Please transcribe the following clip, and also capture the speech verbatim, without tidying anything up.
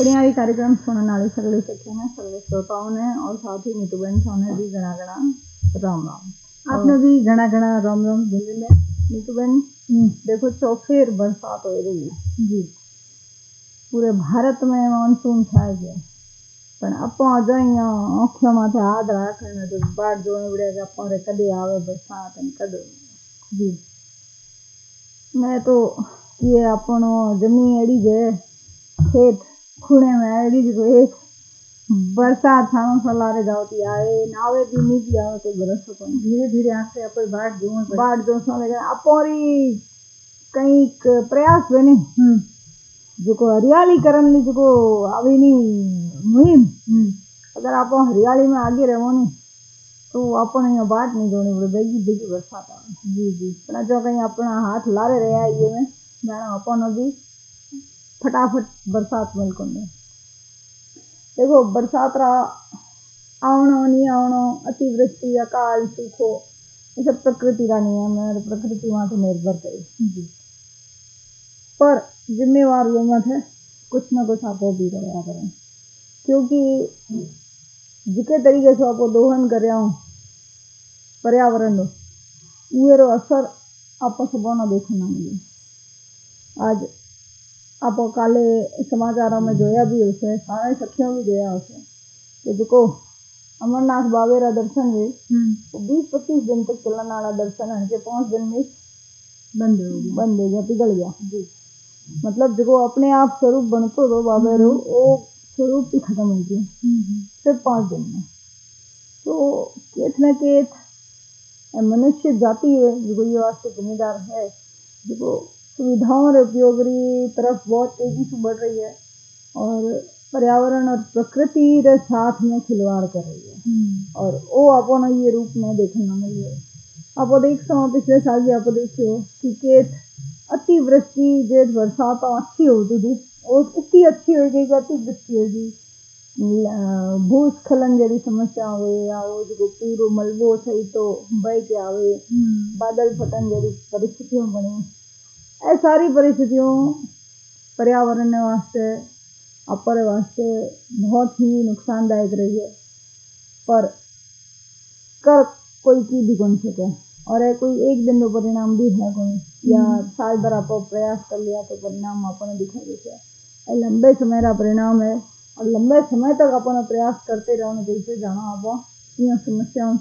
बढ़िया कार्यक्रम सुनने वाले सगले सखियों ने सगले श्रोताओं ने और साथ ही नीतू बहन सोने भी घना घना राम राम। आपने भी घना घना राम राम बोले ले नीतू बहन। देखो चौफेर बरसात हो रही है जी, पूरे भारत में मानसून छाए गया, पर आप जाइया आँखों माथे हाथ रखने तो बाट जोने पड़ेगा अपन कदे आवे बरसात कदे जी। मैं तो ये अपन जमीन एड़ी जे खेत खुणे में एड़ी जो एक बरसात थानो सलारे जाती आए नावे भी नहीं भी आवे कोई भरोसा को धीरे धीरे आके अपन बाट जो बाट जो सो लेकिन अपोरी कई प्रयास बने जो को हरियाली करन ली जो को आवी नहीं मुहिम अगर आप हरियाली में आगे रहो नहीं तो अपन यहाँ बाट नहीं जोनी पड़े बेगी बेगी बरसात आवे जी जी। पर जो कहीं अपना हाथ लारे रहा ये में जाना अपन अभी फटाफट बरसात मिलको में। देखो बरसात रा आवनो नहीं आवनो अतिवृष्टि अकाल सूखो ये सब प्रकृति का नियम है, प्रकृति वहाँ से निर्भर करे जी। पर जिम्मेवार ये मत है कुछ न कुछ आपको भी रहा करें, क्योंकि जिके तरीके से आपको दोहन कर रहा हूँ पर्यावरण ये रो असर आपको सबों देखना मिले। आज आप काले समाचारों में जोया भी होसे सारे सखियों भी जोया होसे कि देखो अमरनाथ बाबे रा दर्शन हुए तो बीस पच्चीस दिन तक चलने वाला दर्शन है के पाँच दिन में बंद हो गया बंद हो गया पिघल गया जी। मतलब जो अपने आप स्वरूप बनतो दो बाबे रो वो स्वरूप ही खत्म हो गया सिर्फ पाँच दिन में। तो केत न केत मनुष्य जाति है जो ये वास्ते जिम्मेदार है जो सुविधाओं और उपयोग की तरफ बहुत तेजी से बढ़ रही है और पर्यावरण और प्रकृति के साथ में खिलवाड़ कर रही है और वो अपन ये रूप में देखने मिल रही है। आप देख सो पिछले साल भी आप देखो कि केत अतिवृष्टि जेठ बरसात अच्छी होती थी और इतनी अच्छी हो गई अतिवृष्टि हो गई भूस्खलन जैसी समस्या हुए या वो जो पूर्व मलबो सही तो बह के आवे बादल फटन जैसी परिस्थितियों बनी। ऐ सारी परिस्थितियों पर्यावरण वास्ते अपने वास्ते बहुत ही नुकसानदायक रही है, पर कर कोई की भी कौन सके और है कोई एक दिन में परिणाम भी है कोई या साल भर आप प्रयास कर लिया तो परिणाम अपने दिखा देते लंबे समय का परिणाम है और लंबे समय तक अपन प्रयास करते रहना जैसे जाना आप समस्याओं